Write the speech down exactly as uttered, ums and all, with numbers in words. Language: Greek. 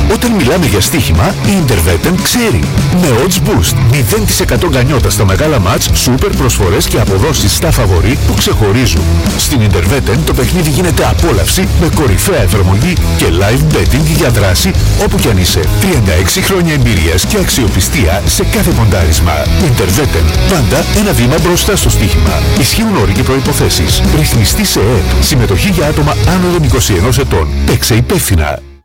Όταν μιλάμε για στοίχημα, η Interveten ξέρει. Με odds boost, μηδέν τοις εκατό γκανιότα στα μεγάλα μάτς, σούπερ προσφορές και αποδόσεις στα φαβορί που ξεχωρίζουν. Στην Interveten το παιχνίδι γίνεται απόλαυση με κορυφαία εφαρμογή και live betting για δράση όπου κι αν είσαι. τριάντα έξι χρόνια εμπειρίας και αξιοπιστία σε κάθε ποντάρισμα. Interveten, πάντα ένα βήμα μπροστά στο στοίχημα. Ισχύουν όροι και προϋποθέσεις. Ρυθμιστή σε ΕΕΠ. Συμμετοχή για άτομα άνω των είκοσι ενός ετών. Παίξε υπεύθυνα.